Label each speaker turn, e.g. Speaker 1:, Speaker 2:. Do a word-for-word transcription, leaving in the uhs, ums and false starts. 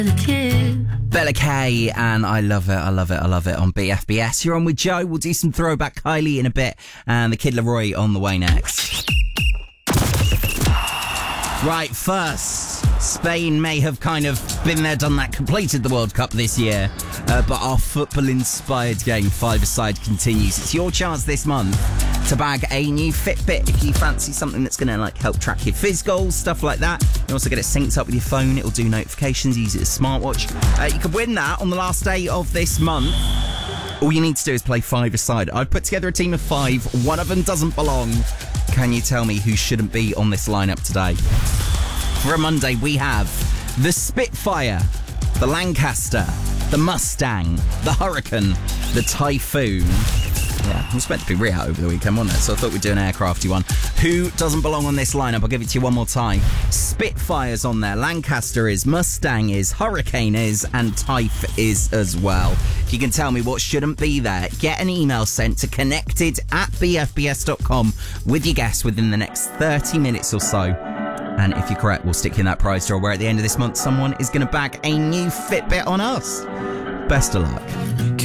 Speaker 1: Bella K, and I love it, I love it, I love it on B F B S. You're on with Joe. We'll do some throwback Kylie in a bit, and the Kid Laroi on the way next. Right, first, Spain may have kind of been there, done that, completed the World Cup this year, uh, but our football-inspired game, Five-A-Side, continues. It's your chance this month to bag a new Fitbit if you fancy something that's going to like help track your phys goals, stuff like that. You also get it synced up with your phone. It'll do notifications, use it as a smartwatch. Uh, you can win that on the last day of this month. All you need to do is play Five-A-Side. I've put together a team of five. One of them doesn't belong. Can you tell me who shouldn't be on this lineup today? For a Monday, we have the Spitfire, the Lancaster, the Mustang, the Hurricane, the Typhoon. Yeah, it was meant to be Riyadh over the weekend, wasn't it? So I thought we'd do an aircrafty one. Who doesn't belong on this lineup? I'll give it to you one more time. Spitfire's on there, Lancaster is, Mustang is, Hurricane is, and Typh is as well. If you can tell me what shouldn't be there, get an email sent to connected at b f b s dot com with your guess within the next thirty minutes or so. And if you're correct, we'll stick you in that prize draw where at the end of this month, someone is going to bag a new Fitbit on us. Best of luck.